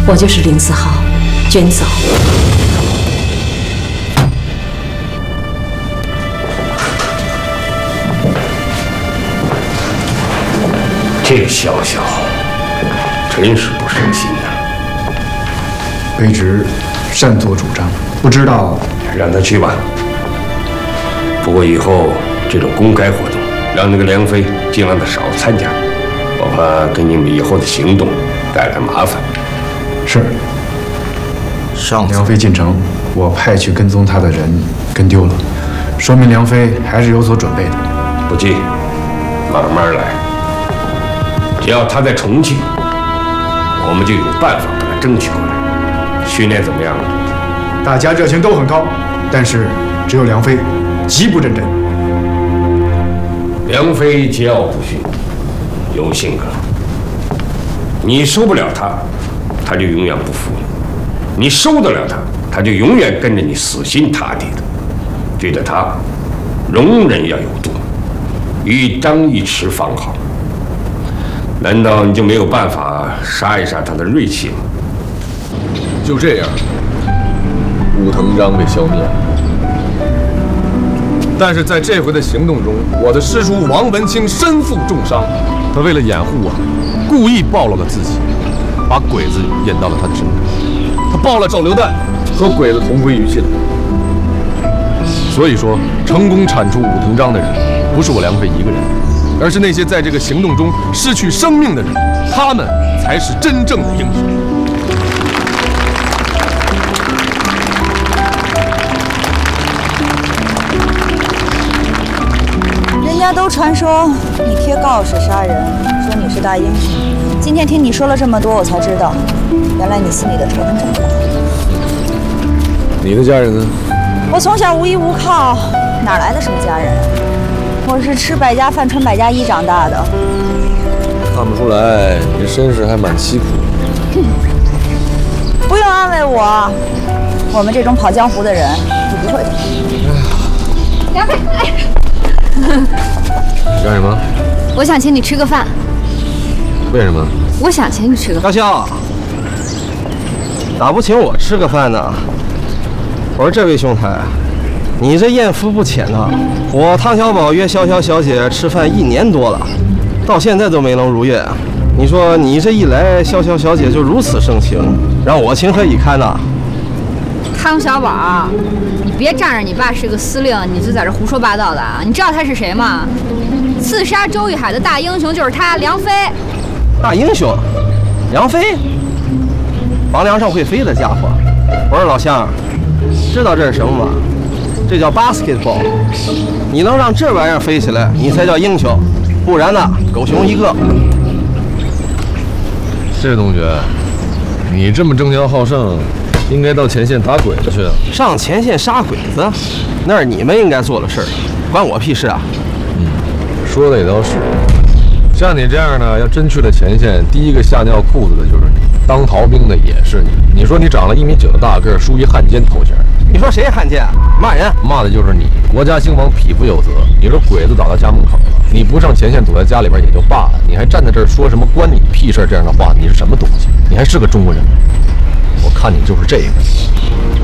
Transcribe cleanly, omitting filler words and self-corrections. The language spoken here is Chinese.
我就是林思豪，娟嫂。 这小小真是不省心呐！ 卑职擅作主张，不知道。 让他去吧。不过以后这种公开活动，让那个梁飞尽量的少参加，我怕给你们以后的行动带来麻烦。 是。上梁飞进城，我派去跟踪他的人跟丢了，说明梁飞还是有所准备的。 不急，慢慢来。只要他在重庆，我们就有办法把他争取过来。训练怎么样了？ 大家热情都很高，但是只有梁飞极不认真。 梁飞桀骜不驯，有性格。你收不了他，他就永远不服你；你收得了他，他就永远跟着你死心塌地的。对待他，容人要有度，一张一弛方好。难道你就没有办法杀一杀他的锐气吗？ 就这样，武藤章被消灭了。但是在这回的行动中，我的师叔王文清身负重伤，他为了掩护我，故意暴露了自己，把鬼子引到了他的身边。他爆了手榴弹，和鬼子同归于尽了。所以说，成功铲除武藤章的人，不是我梁飞一个人，而是那些在这个行动中失去生命的人，他们才是真正的英雄。 人家都传说你贴告示杀人，说你是大英雄。今天听你说了这么多，我才知道，原来你心里的仇恨这么大。 你的家人呢？ 我从小无依无靠，哪来的什么家人？我是吃百家饭、穿百家衣长大的。 看不出来，你这身世还蛮凄苦。 不用安慰我，我们这种跑江湖的人是不会的。 梁飞，哎， 你干什么？ 我想请你吃个饭。 为什么？ 我想请你吃个饭。 小肖，咋不请我吃个饭呢？我说这位兄台，你这艳福不浅呐！我汤小宝约潇潇小姐吃饭1年多了，到现在都没能如愿。你说你这一来，潇潇小姐就如此盛情，让我情何以堪呐？ 汤小宝，你别仗着你爸是个司令，你就在这胡说八道的啊！你知道他是谁吗？刺杀周玉海的大英雄就是他，梁飞。 大英雄，梁飞，房梁上会飞的家伙。我说老乡，知道这是什么吗？这叫 basketball。你能让这玩意儿飞起来，你才叫英雄，不然呢，狗熊一个。 这同学，你这么争强好胜，应该到前线打鬼子去。 上前线杀鬼子，那是你们应该做的事儿，关我屁事啊！ 说的也倒是。像你这样呢，要真去了前线，第一个吓尿裤子的就是你，当逃兵的也是你。你说你长了1.9米的大个儿，梳一汉奸头衔， 你说谁汉奸？骂人？ 骂的就是你。国家兴亡，匹夫有责。你说鬼子打到家门口了，你不上前线，躲在家里边也就罢了，你还站在这儿说什么关你屁事这样的话，你是什么东西？你还是个中国人吗？我看你就是这个。